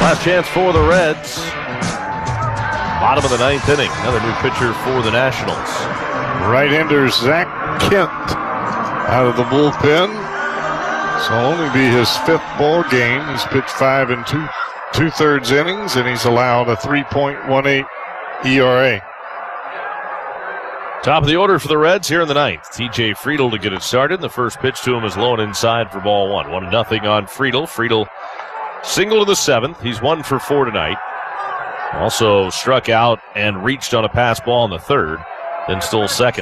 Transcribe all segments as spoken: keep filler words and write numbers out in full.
Last chance for the Reds. Bottom of the ninth inning. Another new pitcher for the Nationals. Right-hander Zach Kent out of the bullpen. This will only be his fifth ball game. He's pitched five and two two-thirds innings, and he's allowed a three point one eight E R A. Top of the order for the Reds here in the ninth. T J Friedl to get it started. The first pitch to him is low and inside for ball one. One nothing on Friedl. Friedl single in the seventh. He's one for four tonight. Also struck out and reached on a pass ball in the third. Then stole second.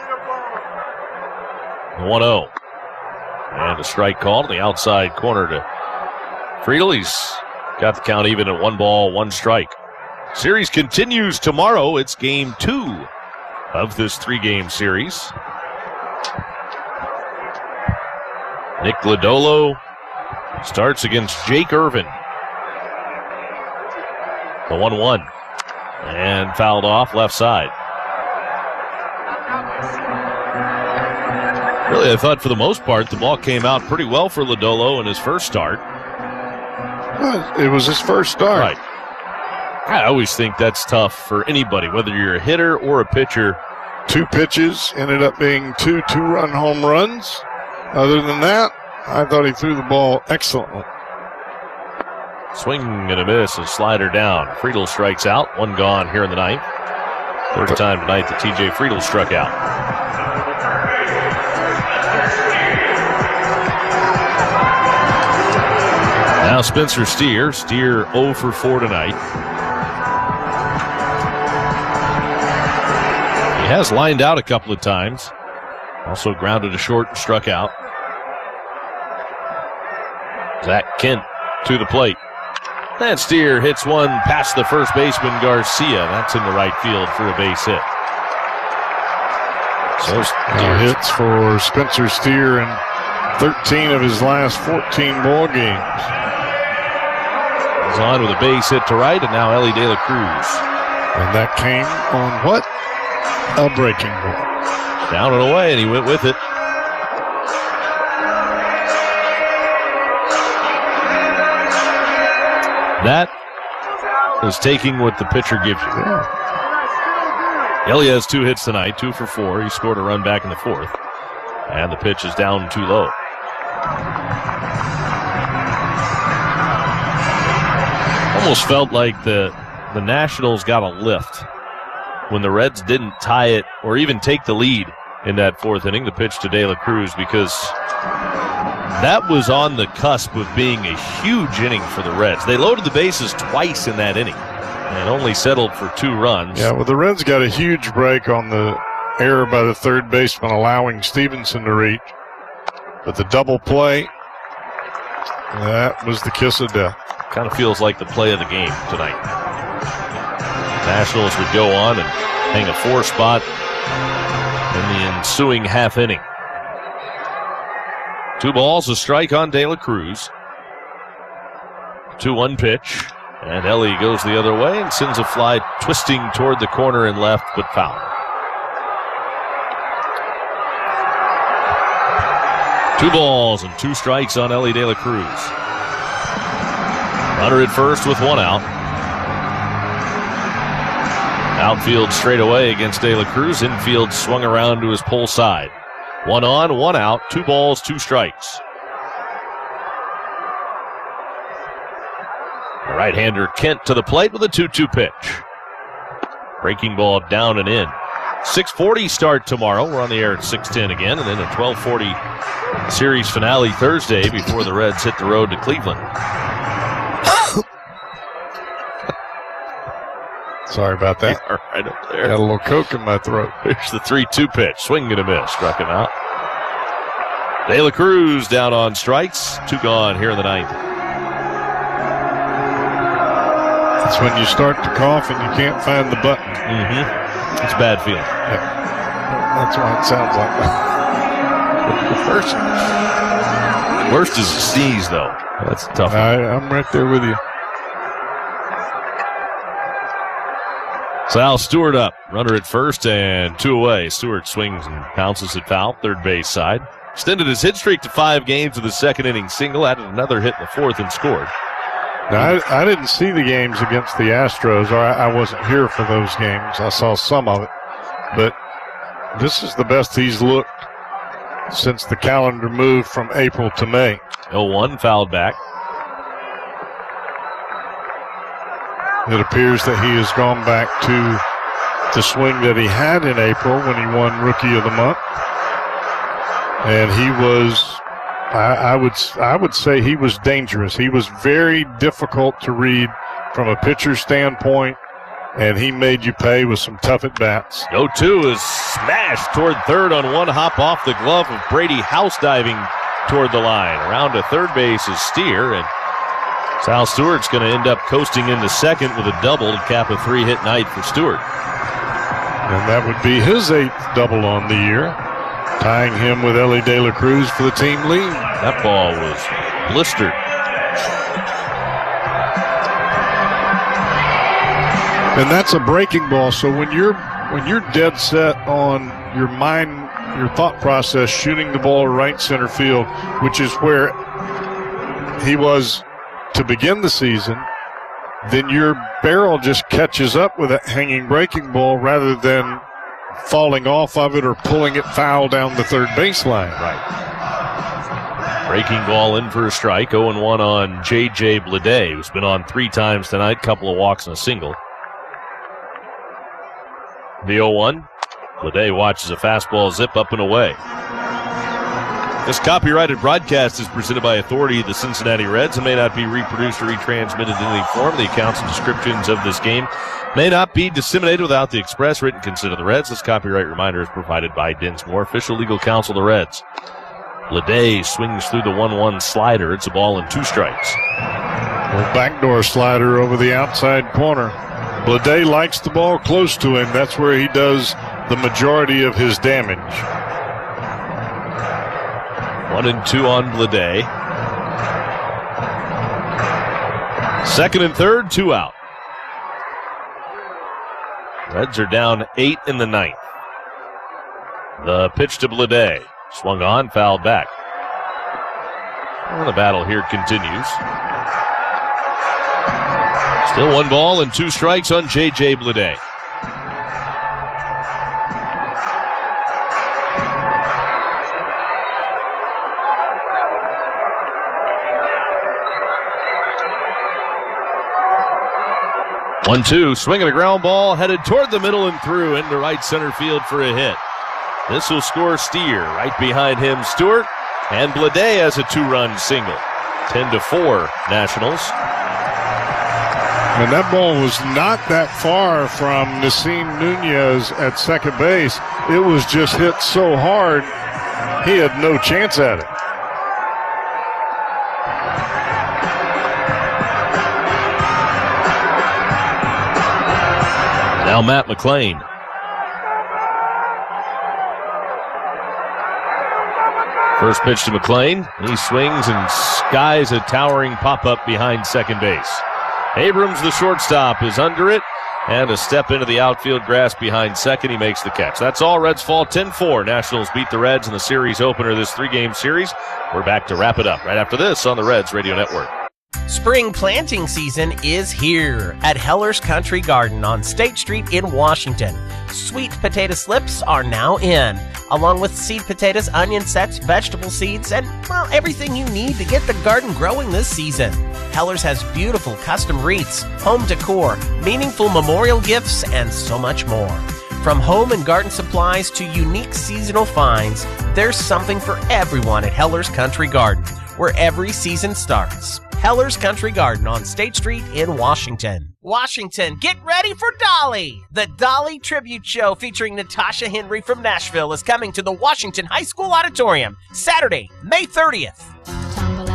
one oh. And a strike called in the outside corner to Friedl. He's got the count even at one ball, one strike. Series continues tomorrow. It's game two of this three-game series. Nick Lodolo starts against Jake Irvin. The one one. And fouled off left side. Really, I thought for the most part the ball came out pretty well for Lodolo in his first start. Well, it was his first start. Right. I always think that's tough for anybody, whether you're a hitter or a pitcher. Two pitches ended up being two two-run home runs. Other than that, I thought he threw the ball excellently. Swing and a miss, a slider down. Friedl strikes out. One gone here in the ninth. Third time tonight that T J Friedl struck out. Now Spencer Steer. Steer oh for four tonight. He has lined out a couple of times. Also grounded to short and struck out. Zach Kent to the plate. And Steer hits one past the first baseman Garcia. That's in the right field for a base hit. So Steer hits for Spencer Steer in thirteen of his last fourteen ball games. He's on with a base hit to right, and now Elly De La Cruz. And that came on what? A breaking ball. Down and away, and he went with it. That is taking what the pitcher gives you. Yeah. Elly has two hits tonight, two for four. He scored a run back in the fourth. And the pitch is down too low. Almost felt like the, the Nationals got a lift when the Reds didn't tie it or even take the lead in that fourth inning, the pitch to De La Cruz, because that was on the cusp of being a huge inning for the Reds. They loaded the bases twice in that inning and only settled for two runs. Yeah, well, the Reds got a huge break on the error by the third baseman allowing Stevenson to reach. But the double play, that was the kiss of death. Kind of feels like the play of the game tonight. Nationals would go on and hang a four spot in the ensuing half inning. Two balls, a strike on De La Cruz. two one pitch. And Elly goes the other way and sends a fly twisting toward the corner and left, but foul. Two balls and two strikes on Elly De La Cruz. Runner at first with one out. Outfield straight away against De La Cruz. Infield swung around to his pull side. One on, one out, two balls, two strikes. The right-hander Kent to the plate with a two two pitch. Breaking ball down and in. six forty start tomorrow. We're on the air at six ten again, and then a twelve forty series finale Thursday before the Reds hit the road to Cleveland. Sorry about that. All right up there. Got a little coke in my throat. Here's the three two pitch. Swing and a miss. Struck him out. De La Cruz down on strikes. Two gone here in the ninth. It's when you start to cough and you can't find the button. Mm-hmm. It's a bad feeling. Yeah. That's why it sounds like that. Worst, worst is a sneeze, though. That's a tough one. I, I'm right there with you. Sal Stewart up. Runner at first and two away. Stewart swings and bounces it foul. Third base side. Extended his hit streak to five games with a second inning single. Added another hit in the fourth and scored. Now, I, I didn't see the games against the Astros, or I, I wasn't here for those games. I saw some of it. But this is the best he's looked since the calendar moved from April to May. oh one fouled back. It appears that he has gone back to the swing that he had in April when he won Rookie of the Month. And he was, I, I would I would say he was dangerous. He was very difficult to read from a pitcher's standpoint, and he made you pay with some tough at-bats. oh two is smashed toward third on one hop off the glove of Brady, house diving toward the line. Around to third base is Steer, and Sal Stewart's going to end up coasting into second with a double to cap a three-hit night for Stewart. And that would be his eighth double on the year, tying him with Ellie De La Cruz for the team lead. That ball was blistered. And that's a breaking ball. So when you're when you're dead set on your mind, your thought process, shooting the ball right center field, which is where he was to begin the season, then your barrel just catches up with a hanging breaking ball rather than falling off of it or pulling it foul down the third baseline. Right. Breaking ball in for a strike. oh and one on J J Bleday, who's been on three times tonight, couple of walks and a single. The oh one. Bleday watches a fastball zip up and away. This copyrighted broadcast is presented by authority of the Cincinnati Reds and may not be reproduced or retransmitted in any form. The accounts and descriptions of this game may not be disseminated without the express written consent of the Reds. This copyright reminder is provided by Dinsmore, official legal counsel of the Reds. Bleday swings through the one one slider. It's a ball and two strikes. Well, backdoor slider over the outside corner. Bleday likes the ball close to him. That's where he does the majority of his damage. One and two on Bleday. Second and third, two out. Reds are down eight in the ninth. The pitch to Bleday. Swung on, fouled back. Well, the battle here continues. Still one ball and two strikes on J J Bleday. one two, swinging a ground ball, headed toward the middle and through into right center field for a hit. This will score Steer. Right behind him, Stewart. And Bleday has a two-run single. ten to four, Nationals. And that ball was not that far from Nassim Nunez at second base. It was just hit so hard, he had no chance at it. Now Matt McLean. First pitch to McLean. He swings and skies a towering pop-up behind second base. Abrams, the shortstop, is under it, and a step into the outfield grass behind second. He makes the catch. That's all. Reds fall ten four. Nationals beat the Reds in the series opener of this three-game series. We're back to wrap it up right after this on the Reds Radio Network. Spring planting season is here at Heller's Country Garden on State Street in Washington. Sweet potato slips are now in, along with seed potatoes, onion sets, vegetable seeds, and, well, everything you need to get the garden growing this season. Heller's has beautiful custom wreaths, home decor, meaningful memorial gifts, and so much more. From home and garden supplies to unique seasonal finds, there's something for everyone at Heller's Country Garden, where every season starts. Heller's Country Garden on State Street in Washington. Washington, get ready for Dolly! The Dolly Tribute Show featuring Natasha Henry from Nashville is coming to the Washington High School Auditorium Saturday, May thirtieth.